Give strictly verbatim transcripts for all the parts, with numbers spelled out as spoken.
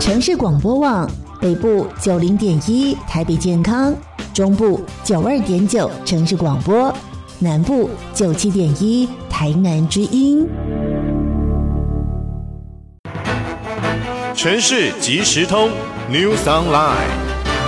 城市广播网，北部九零点一台北健康，中部九二点九城市广播，南部九七点一台南之音。 城市即时通 News Online。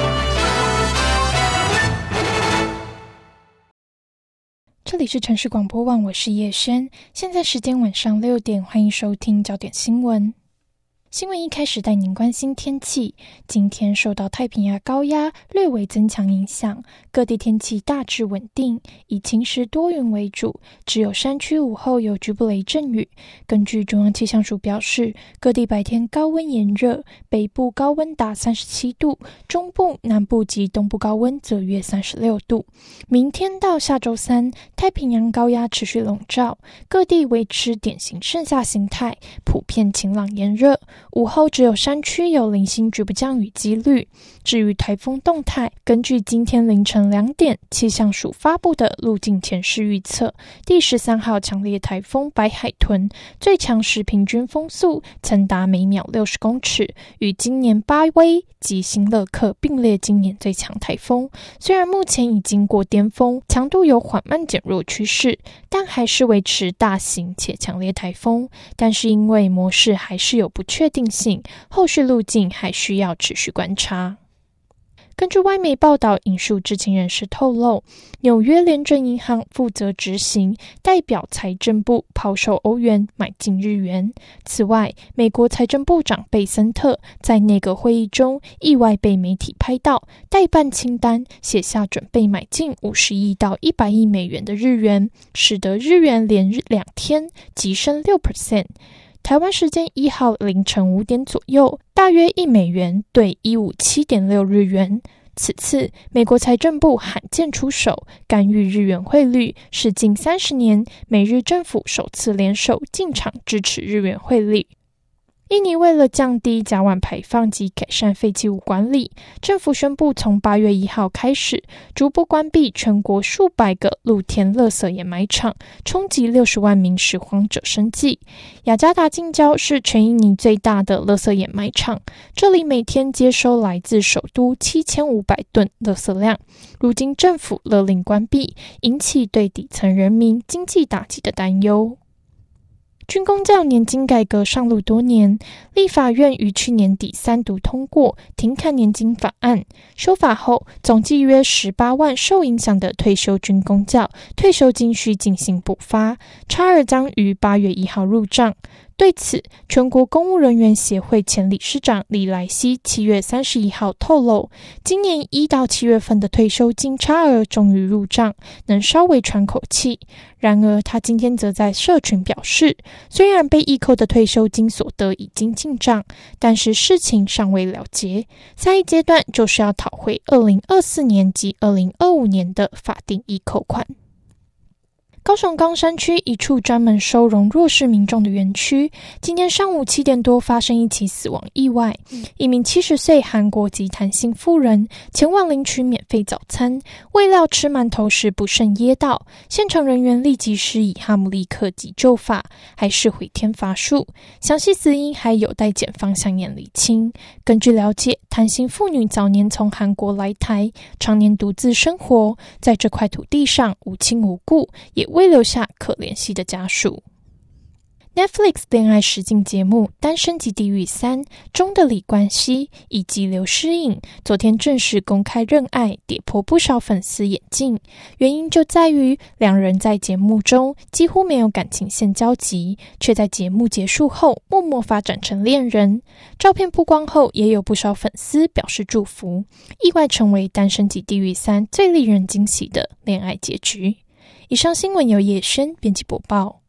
这里是城市广播网，我是叶轩，现在时间晚上六点，欢迎收听焦点新闻。新闻一开始带您关心天气。今天受到太平洋高压略微增强影响，各地天气大致稳定，以晴时多云为主，只有山区午后有局部雷阵雨。根据中央气象署表示，各地白天高温炎热，北部高温达三十七度，中部、南部及东部高温则约三十六度。明天到下周三，太平洋高压持续笼罩，各地维持典型盛夏形态，普遍晴朗炎热。午后只有山区有零星局部降雨几率。至于台风动态，根据今天凌晨两点气象署发布的路径前示预测，第十三号强烈台风白海豚最强时平均风速曾达每秒六十公尺，与今年巴威及新乐克并列今年最强台风。虽然目前已经过巅峰，强度有缓慢减弱趋势，但还是维持大型且强烈台风。但是因为模式还是有不确定性，后续路径还需要持续观察。根据外媒报道，引述知情人士透露，纽约联准银行负责执行，代表财政部抛售欧元买进日元。此外，美国财政部长贝森特在内阁会议中意外被媒体拍到代办清单，写下准备买进五十亿到一百亿美元的日元，使得日元连日两天急升 百分之六。台湾时间一号凌晨五点左右，大约一美元兑一百五十七点六日元。此次美国财政部罕见出手，干预日元汇率，是近三十年美日政府首次联手进场支持日元汇率。印尼为了降低甲烷排放及改善废弃物管理，政府宣布从八月一号开始，逐步关闭全国数百个露天垃圾掩埋场，冲击六十万名拾荒者生计。雅加达近郊是全印尼最大的垃圾掩埋场，这里每天接收来自首都七千五百吨垃圾量。如今政府勒令关闭，引起对底层人民经济打击的担忧。军公教年金改革上路多年，立法院于去年底三读通过停砍年金法案。修法后，总计约十八万受影响的退休军公教退休金需进行补发，差额将于八月一号入账。对此，全国公务人员协会前理事长李莱西七月三十一号透露，今年一到七月份的退休金差额终于入账，能稍微喘口气。然而，他今天则在社群表示，虽然被抑扣的退休金所得已经进账，但是事情尚未了结，下一阶段就是要讨回二零二四年及二零二五年的法定抑扣款。高雄冈山区一处专门收容弱势民众的园区，今天上午七点多发生一起死亡意外。一名七十岁韩国籍谭姓妇人前往领取免费早餐，未料吃馒头时不慎噎到，现场人员立即施以哈姆立克急救法，还是回天乏术。详细死因还有待检方详验厘清。根据了解，谭姓妇女早年从韩国来台，常年独自生活，在这块土地上无亲无故，也未留下可联系的家属。Netflix 恋爱实境节目《单身即地狱三》中的李冠希以及刘诗颖昨天正式公开认爱，跌破不少粉丝眼镜。原因就在于两人在节目中几乎没有感情线交集，却在节目结束后默默发展成恋人。照片曝光后，也有不少粉丝表示祝福，意外成为《单身即地狱三》最令人惊喜的恋爱结局。以上新闻由叶轩编辑播报。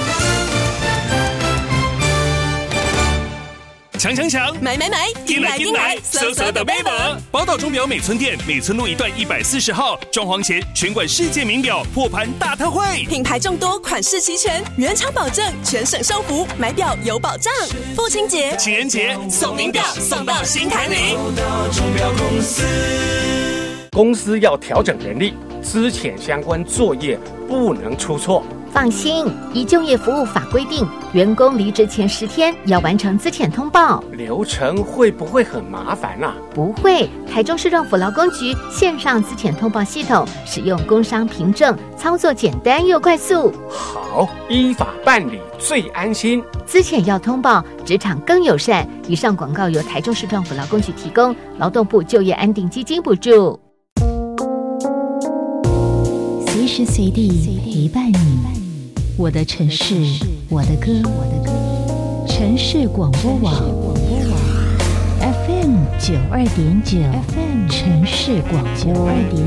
抢抢抢！ 买买买！进来进来！搜搜的妹们！ 宝岛钟表美村店美村路一段一百四十号，装潢前全馆世界名表破盘大特惠， 品牌众多，款式齐全，原厂保证，全省收服，买表有保障。父亲节、 情人节送名表，送到心坎里。 宝岛钟表公司，公司要调整人力，之前相关作业不能出错。 放心，以就业服务法规定，员工离职前十天要完成资遣通报。 流程会不会很麻烦啊？ 不会，台中市政府劳工局线上资遣通报系统，使用工商凭证，操作简单又快速。 好，依法办理最安心。 资遣要通报，职场更友善。以上广告由台中市政府劳工局提供，劳动部就业安定基金补助。 随时随地陪伴你，我的城市，我的歌，城市广播网 F M 九二点九，城市广播二点